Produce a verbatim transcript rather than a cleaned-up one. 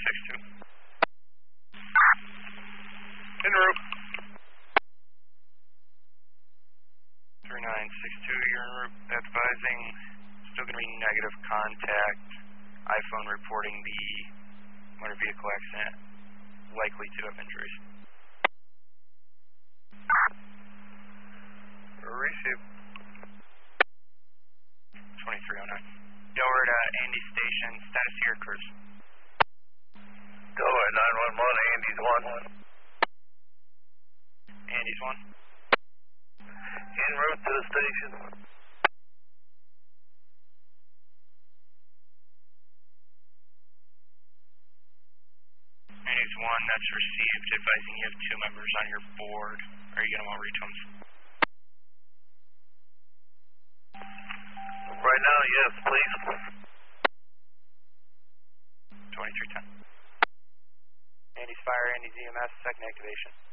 six two. En route. three nine six two, you're en route. Advising, still going to be negative contact. iPhone reporting the motor vehicle accident. Likely to have injuries. Receive. twenty-three oh nine. Yo, we're at uh, Andy Station. Status here, Cruz. Go at nine one one, Andy's one. Andy's one. En route to the station. Andy's one, that's received. Advising you have two members on your board. Are you going to want returns? Right now, yes, please. twenty-three ten. Andy's fire, Andy's E M S, second activation.